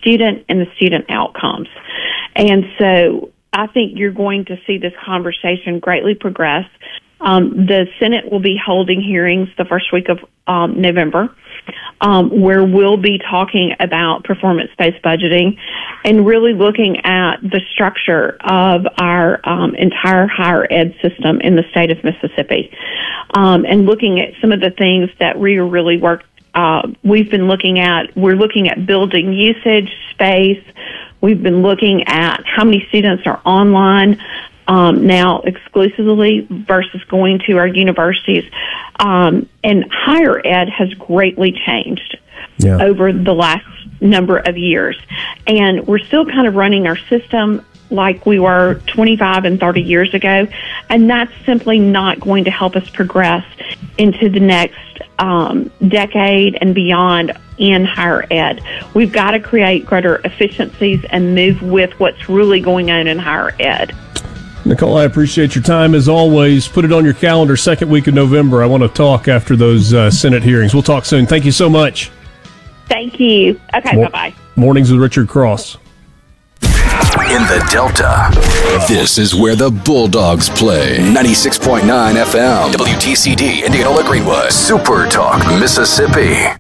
student and the student outcomes. And so I think you're going to see this conversation greatly progress. The Senate will be holding hearings the first week of November, where we'll be talking about performance-based budgeting and really looking at the structure of our entire higher ed system in the state of Mississippi, and looking at some of the things that we really we've been looking at. We're looking at building usage, space. We've been looking at how many students are online now exclusively versus going to our universities. And higher ed has greatly changed over the last number of years. And we're still kind of running our system like we were 25 and 30 years ago. And that's simply not going to help us progress into the next decade and beyond in higher ed. We've got to create greater efficiencies and move with what's really going on in higher ed. Nicole, I appreciate your time as always. Put it on your calendar, second week of November. I want to talk after those Senate hearings. We'll talk soon. Thank you so much. Thank you. Okay, bye-bye. Mornings with Richard Cross. In the Delta, this is where the Bulldogs play. 96.9 FM, WTCD, Indianola Greenwood, Super Talk, Mississippi.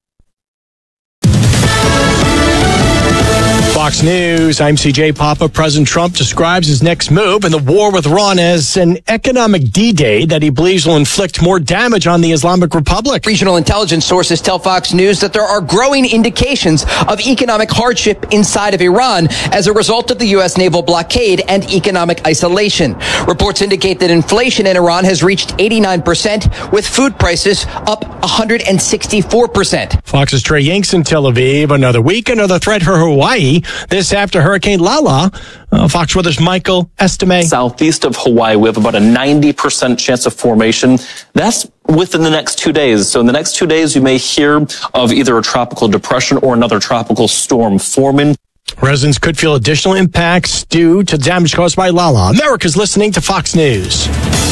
Fox News, I'm CJ Papa. President Trump describes his next move in the war with Iran as an economic D-Day that he believes will inflict more damage on the Islamic Republic. Regional intelligence sources tell Fox News that there are growing indications of economic hardship inside of Iran as a result of the U.S. naval blockade and economic isolation. Reports indicate that inflation in Iran has reached 89%, with food prices up 164%. Fox's Trey Yanks in Tel Aviv. Another week, another threat for Hawaii. This after Hurricane Lala. Fox Weather's Michael Estime. Southeast of Hawaii, we have about a 90% chance of formation. That's within the next 2 days. So in the next 2 days, you may hear of either a tropical depression or another tropical storm forming. Residents could feel additional impacts due to damage caused by Lala. America's listening to Fox News.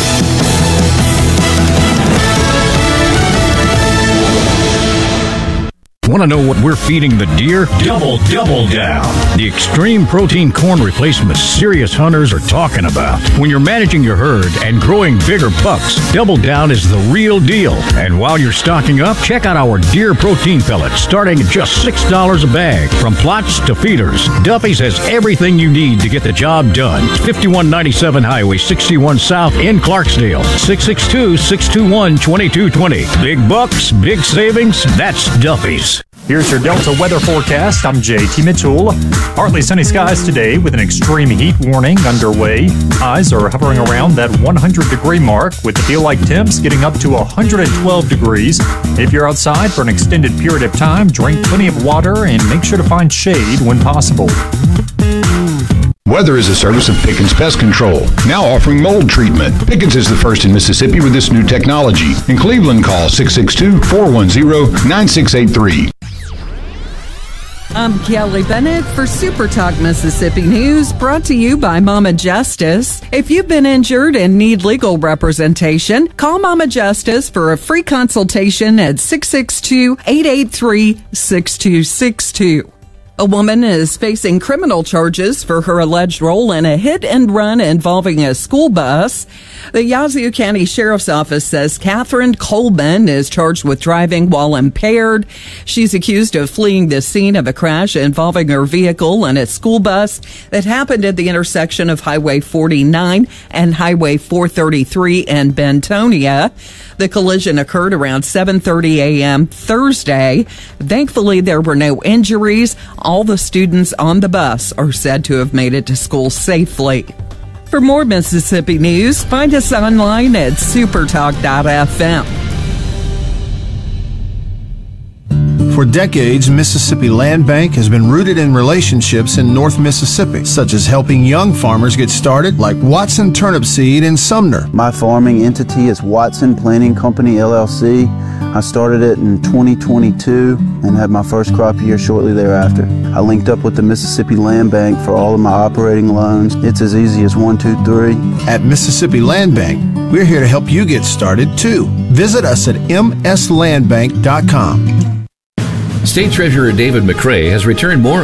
Want to know what we're feeding the deer? Double Down. The extreme protein corn replacement serious hunters are talking about. When you're managing your herd and growing bigger bucks, Double Down is the real deal. And while you're stocking up, check out our deer protein pellets starting at just $6 a bag. From plots to feeders, Duffy's has everything you need to get the job done. 5197 Highway 61 South in Clarksdale. 662-621-2220. Big bucks, big savings, that's Duffy's. Here's your Delta weather forecast. I'm JT Mitchell. Partly sunny skies today with an extreme heat warning underway. Highs are hovering around that 100-degree mark with the feel-like temps getting up to 112 degrees. If you're outside for an extended period of time, drink plenty of water and make sure to find shade when possible. Weather is a service of Pickens Pest Control, now offering mold treatment. Pickens is the first in Mississippi with this new technology. In Cleveland, call 662-410-9683. I'm Kelly Bennett for Super Talk Mississippi News, brought to you by Mama Justice. If you've been injured and need legal representation, call Mama Justice for a free consultation at 662-883-6262. A woman is facing criminal charges for her alleged role in a hit and run involving a school bus. The Yazoo County Sheriff's Office says Catherine Coleman is charged with driving while impaired. She's accused of fleeing the scene of a crash involving her vehicle and a school bus that happened at the intersection of Highway 49 and Highway 433 in Bentonia. The collision occurred around 7:30 a.m. Thursday. Thankfully, there were no injuries. All the students on the bus are said to have made it to school safely. For more Mississippi news, find us online at supertalk.fm. For decades, Mississippi Land Bank has been rooted in relationships in North Mississippi, such as helping young farmers get started, like Watson Turnip Seed in Sumner. My farming entity is Watson Planting Company, LLC. I started it in 2022 and had my first crop year shortly thereafter. I linked up with the Mississippi Land Bank for all of my operating loans. It's as easy as 1, 2, 3. At Mississippi Land Bank, we're here to help you get started, too. Visit us at mslandbank.com. State Treasurer David McCray has returned more